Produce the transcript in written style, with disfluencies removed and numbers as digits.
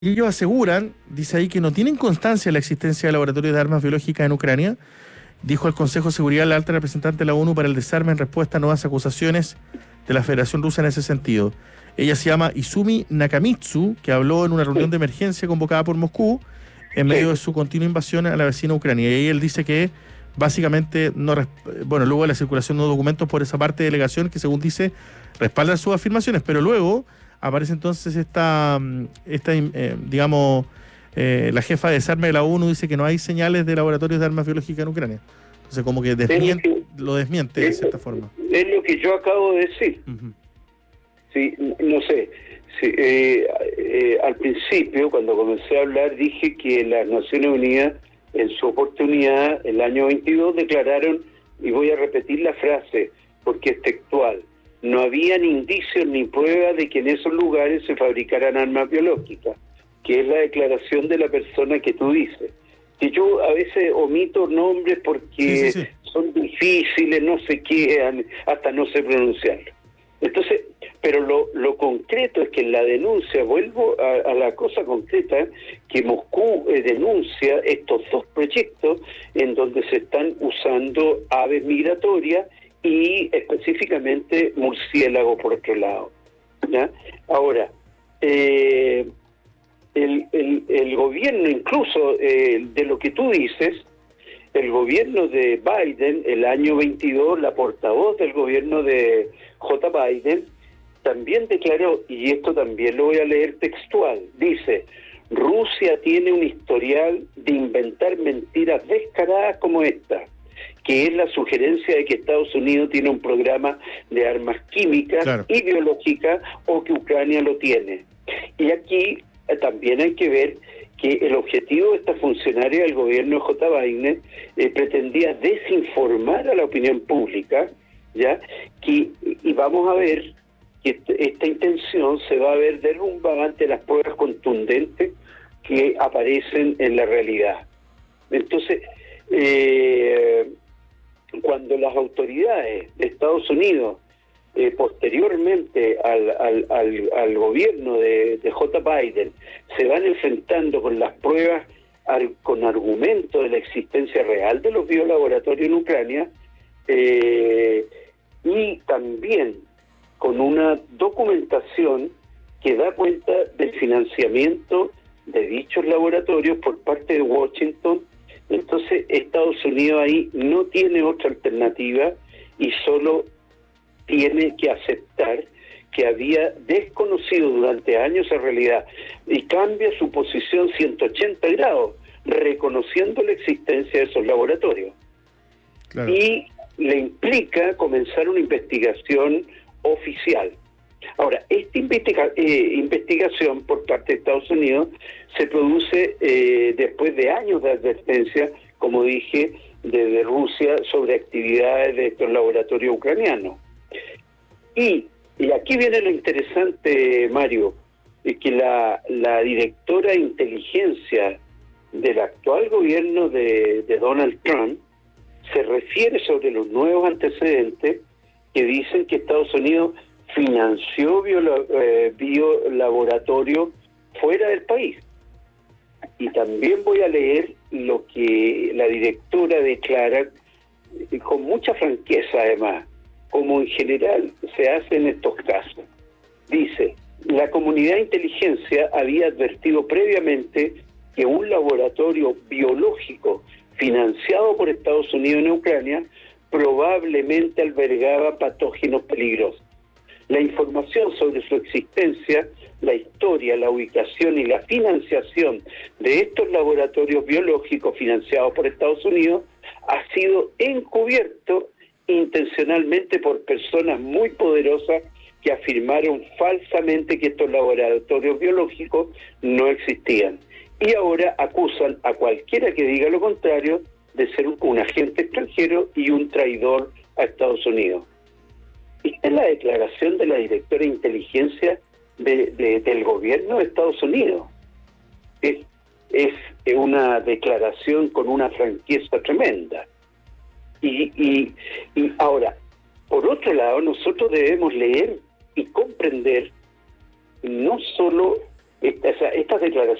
Y ellos aseguran, dice ahí, que no tienen constancia de la existencia de laboratorios de armas biológicas en Ucrania. Dijo el Consejo de Seguridad la alta representante de la ONU para el desarme en respuesta a nuevas acusaciones de la Federación Rusa en ese sentido. Ella se llama Izumi Nakamitsu, que habló en una reunión Sí, de emergencia convocada por Moscú en medio sí, de su continua invasión a la vecina Ucrania. Y ahí él dice que básicamente, bueno, luego de la circulación de documentos por esa parte de delegación que según dice respaldan sus afirmaciones, pero luego aparece entonces digamos, la jefa de desarme de la ONU dice que no hay señales de laboratorios de armas biológicas en Ucrania. Entonces como que es lo que, lo desmiente de es, cierta forma. es lo que yo acabo de decir. Ujú. Sí, no sé. Sí, al principio, cuando comencé a hablar, dije que las Naciones Unidas, en su oportunidad, el año 22, declararon, y voy a repetir la frase, porque es textual, no habían indicios ni pruebas de que en esos lugares se fabricaran armas biológicas, que es la declaración de la persona que tú dices. Que yo a veces omito nombres Sí, sí, porque sí. son difíciles, no sé qué, hasta no sé pronunciarlo. Entonces, pero lo concreto es que en la denuncia, vuelvo a la cosa concreta, que Moscú denuncia estos dos proyectos en donde se están usando aves migratorias y específicamente murciélagos por otro lado, ¿ya? Ahora, eh, el gobierno, incluso de lo que tú dices, el gobierno de Biden, el año 22, la portavoz del gobierno de J. Biden, también declaró, y esto también lo voy a leer textual, dice, Rusia tiene un historial de inventar mentiras descaradas como esta, que es la sugerencia de que Estados Unidos tiene un programa de armas químicas Claro. y biológicas o que Ucrania lo tiene. Y aquí también hay que ver que el objetivo de esta funcionaria del gobierno de J. Biden pretendía desinformar a la opinión pública, ¿ya? Y vamos a ver que esta intención se va a ver derrumbada ante las pruebas contundentes que aparecen en la realidad. Entonces, cuando las autoridades de Estados Unidos posteriormente al gobierno de J. Biden se van enfrentando con las pruebas con argumentos de la existencia real de los biolaboratorios en Ucrania y también con una documentación que da cuenta del financiamiento de dichos laboratorios por parte de Washington. Entonces Estados Unidos ahí no tiene otra alternativa y solo tiene que aceptar que había desconocido durante años esa realidad y cambia su posición 180 grados, reconociendo la existencia de esos laboratorios. Claro. Y le implica comenzar una investigación oficial. Ahora, esta investigación por parte de Estados Unidos se produce después de años de advertencia, como dije, desde Rusia sobre actividades de estos laboratorios ucranianos. Y aquí viene lo interesante, Mario, es que la directora de inteligencia del actual gobierno de Donald Trump se refiere sobre los nuevos antecedentes que dicen que Estados Unidos financió biolaboratorios fuera del país. Y también voy a leer lo que la directora declara con mucha franqueza, además, como en general se hace en estos casos. Dice, la comunidad de inteligencia había advertido previamente que un laboratorio biológico financiado por Estados Unidos en Ucrania probablemente albergaba patógenos peligrosos. La información sobre su existencia, la historia, la ubicación y la financiación de estos laboratorios biológicos financiados por Estados Unidos ha sido encubierto intencionalmente por personas muy poderosas que afirmaron falsamente que estos laboratorios biológicos no existían. Y ahora acusan a cualquiera que diga lo contrario de ser un agente extranjero y un traidor a Estados Unidos. Esta es la declaración de la directora de inteligencia del gobierno de Estados Unidos. Es una declaración con una franqueza tremenda. Y ahora, por otro lado, nosotros debemos leer y comprender no solo estas declaraciones